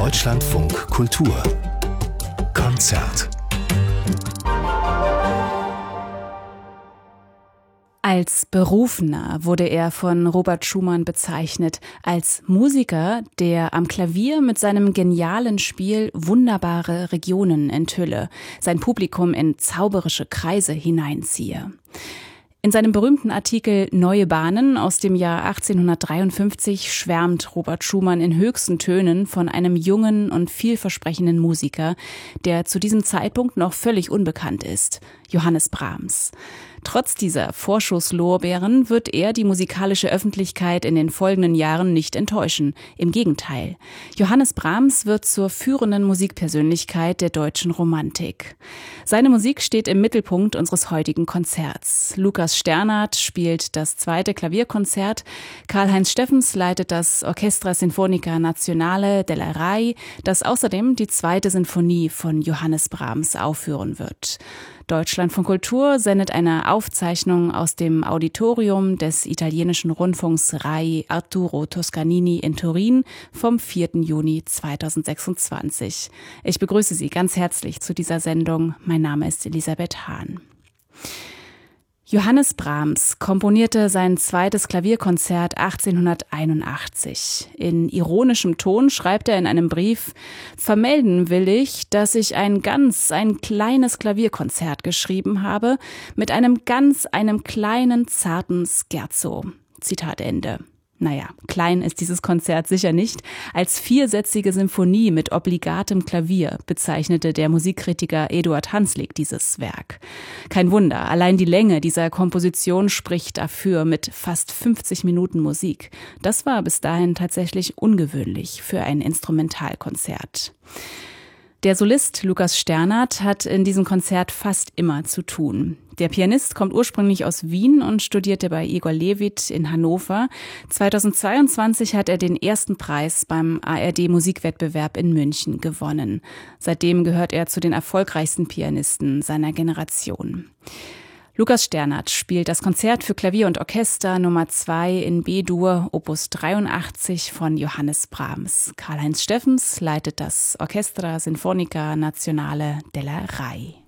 Deutschlandfunk Kultur Konzert. Als Berufener wurde er von Robert Schumann bezeichnet, als Musiker, der am Klavier mit seinem genialen Spiel wunderbare Regionen enthülle, sein Publikum in zauberische Kreise hineinziehe. In seinem berühmten Artikel Neue Bahnen aus dem Jahr 1853 schwärmt Robert Schumann in höchsten Tönen von einem jungen und vielversprechenden Musiker, der zu diesem Zeitpunkt noch völlig unbekannt ist, Johannes Brahms. Trotz dieser Vorschusslorbeeren wird er die musikalische Öffentlichkeit in den folgenden Jahren nicht enttäuschen. Im Gegenteil. Johannes Brahms wird zur führenden Musikpersönlichkeit der deutschen Romantik. Seine Musik steht im Mittelpunkt unseres heutigen Konzerts. Lukas Sternhardt spielt das 2. Klavierkonzert, Karl-Heinz Steffens leitet das Orchestra Sinfonica Nazionale della RAI, das außerdem die 2. Sinfonie von Johannes Brahms aufführen wird. Deutschlandfunk Kultur sendet eine Aufzeichnung aus dem Auditorium des italienischen Rundfunks RAI Arturo Toscanini in Turin vom 4. Juni 2026. Ich begrüße Sie ganz herzlich zu dieser Sendung. Mein Name ist Elisabeth Hahn. Johannes Brahms komponierte sein 2. Klavierkonzert 1881. In ironischem Ton schreibt er in einem Brief: Vermelden will ich, dass ich ein kleines Klavierkonzert geschrieben habe mit einem kleinen, zarten Scherzo. Zitat Ende. Naja, klein ist dieses Konzert sicher nicht. Als 4-sätzige Symphonie mit obligatem Klavier bezeichnete der Musikkritiker Eduard Hanslick dieses Werk. Kein Wunder, allein die Länge dieser Komposition spricht dafür mit fast 50 Minuten Musik. Das war bis dahin tatsächlich ungewöhnlich für ein Instrumentalkonzert. Der Solist Lukas Sternhardt hat in diesem Konzert fast immer zu tun. Der Pianist kommt ursprünglich aus Wien und studierte bei Igor Levit in Hannover. 2022 hat er den ersten Preis beim ARD-Musikwettbewerb in München gewonnen. Seitdem gehört er zu den erfolgreichsten Pianisten seiner Generation. Lukas Sternhardt spielt das Konzert für Klavier und Orchester Nummer 2 in B-Dur, Opus 83 von Johannes Brahms. Karl-Heinz Steffens leitet das Orchestra Sinfonica Nazionale della RAI.